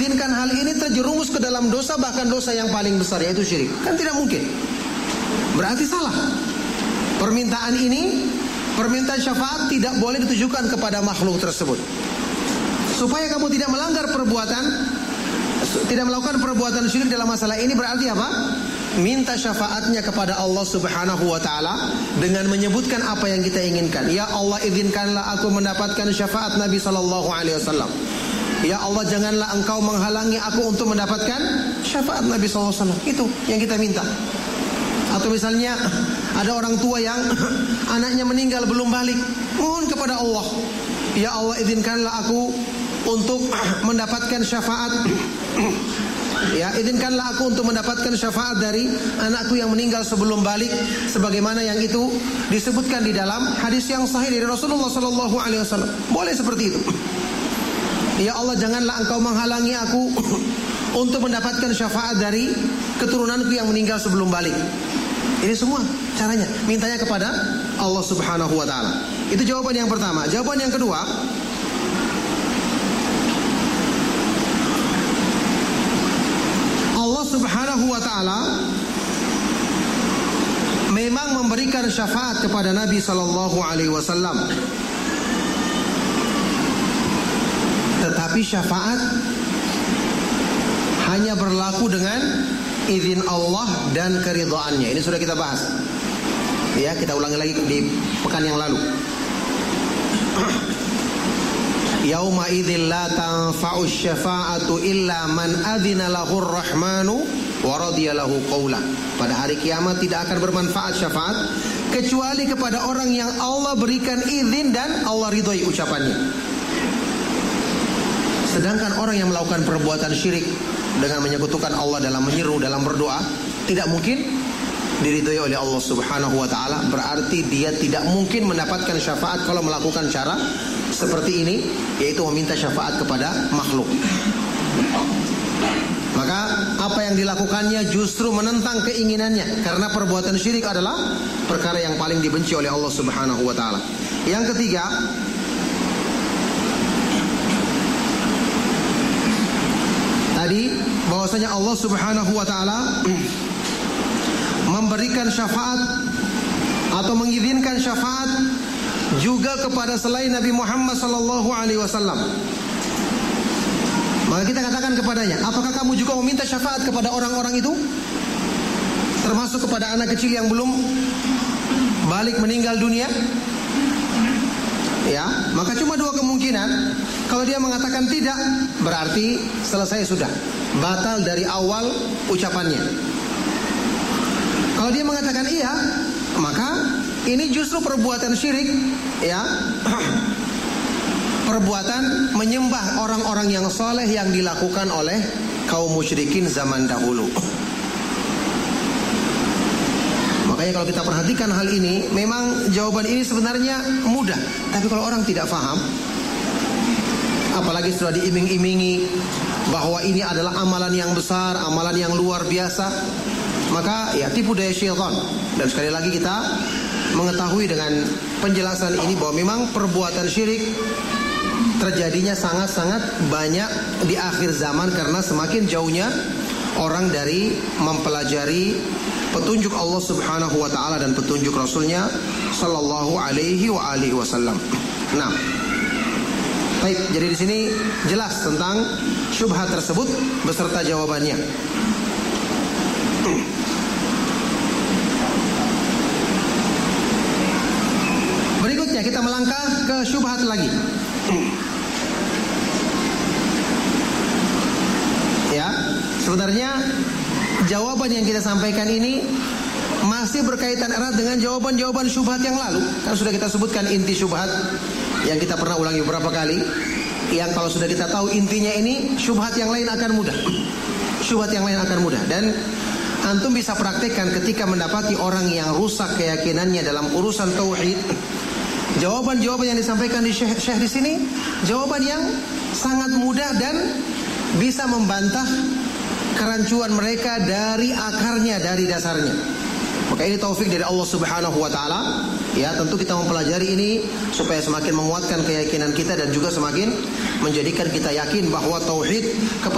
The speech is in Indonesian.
menginginkan hal ini terjerumus ke dalam dosa, bahkan dosa yang paling besar, yaitu syirik. Kan tidak mungkin. Berarti salah. Permintaan ini, permintaan syafaat tidak boleh ditujukan kepada makhluk tersebut. Supaya kamu tidak melanggar perbuatan, tidak melakukan perbuatan syirik dalam masalah ini, berarti apa? Minta syafaatnya kepada Allah Subhanahu wa ta'ala dengan menyebutkan apa yang kita inginkan. Ya Allah, izinkanlah aku mendapatkan syafaat Nabi SAW. Ya Allah, janganlah engkau menghalangi aku untuk mendapatkan syafaat Nabi SAW. Itu yang kita minta. Atau misalnya ada orang tua yang anaknya meninggal belum balik, mohon kepada Allah, ya Allah, izinkanlah aku untuk mendapatkan syafaat. Ya, izinkanlah aku untuk mendapatkan syafaat dari anakku yang meninggal sebelum balik, sebagaimana yang itu disebutkan di dalam hadis yang sahih dari Rasulullah SAW. Boleh seperti itu. Ya Allah, janganlah engkau menghalangi aku untuk mendapatkan syafaat dari keturunanku yang meninggal sebelum balik. Ini semua caranya, mintanya kepada Allah Subhanahu wa ta'ala. Itu jawaban yang pertama. Jawaban yang kedua, Allah Subhanahu wa ta'ala memang memberikan syafaat kepada Nabi sallallahu alaihi wasallam. Tetapi syafaat hanya berlaku dengan izin Allah dan keridhaannya. Ini sudah kita bahas. Ya, kita ulangi lagi di pekan yang lalu. Yauma idzil la tanfa'u syafa'atu illa man adzina lahur rahmanu wa radiya lahu qawla. Pada hari kiamat tidak akan bermanfaat syafaat kecuali kepada orang yang Allah berikan izin dan Allah ridhoi ucapannya. Sedangkan orang yang melakukan perbuatan syirik dengan menyekutukan Allah dalam menyeru, dalam berdoa, tidak mungkin diridhoi oleh Allah Subhanahu wa ta'ala. Berarti dia tidak mungkin mendapatkan syafaat kalau melakukan cara seperti ini, yaitu meminta syafaat kepada makhluk. Maka apa yang dilakukannya justru menentang keinginannya, karena perbuatan syirik adalah perkara yang paling dibenci oleh Allah Subhanahu wa ta'ala. Yang ketiga, tadi bahwasanya Allah Subhanahu wa ta'ala memberikan syafaat atau mengizinkan syafaat juga kepada selain Nabi Muhammad sallallahu alaihi wasallam. Maka kita katakan kepadanya, apakah kamu juga meminta syafaat kepada orang-orang itu? Termasuk kepada anak kecil yang belum balik meninggal dunia? Ya, maka cuma dua kemungkinan. Kalau dia mengatakan tidak, berarti selesai sudah, batal dari awal ucapannya. Kalau dia mengatakan iya, maka ini justru perbuatan syirik, ya. Perbuatan menyembah orang-orang yang soleh yang dilakukan oleh kaum musyrikin zaman dahulu. Makanya kalau kita perhatikan hal ini, memang jawaban ini sebenarnya mudah. Tapi kalau orang tidak paham, apalagi sudah diiming-imingi bahwa ini adalah amalan yang besar, amalan yang luar biasa, maka ya tipu daya syaitan. Dan sekali lagi kita mengetahui dengan penjelasan ini bahwa memang perbuatan syirik terjadinya sangat-sangat banyak di akhir zaman, karena semakin jauhnya orang dari mempelajari petunjuk Allah Subhanahu wa ta'ala dan petunjuk Rasulnya sallallahu alaihi wa alihi wasallam. Nah, baik, jadi di sini jelas tentang syubhat tersebut beserta jawabannya. Berikutnya kita melangkah ke syubhat lagi. Ya, sebenarnya jawaban yang kita sampaikan ini masih berkaitan erat dengan jawaban-jawaban syubhat yang lalu. Kan sudah kita sebutkan inti syubhat yang kita pernah ulangi beberapa kali. Yang kalau sudah kita tahu intinya ini, syubhat yang lain akan mudah. Syubhat yang lain akan mudah. Dan antum bisa praktekkan ketika mendapati orang yang rusak keyakinannya dalam urusan tauhid. Jawaban-jawaban yang disampaikan di Syekh di sini, jawaban yang sangat mudah dan bisa membantah kerancuan mereka dari akarnya, dari dasarnya. Maka ini taufik dari Allah Subhanahu wa ta'ala. Ya, tentu kita mempelajari ini supaya semakin menguatkan keyakinan kita dan juga semakin menjadikan kita yakin bahwa tauhid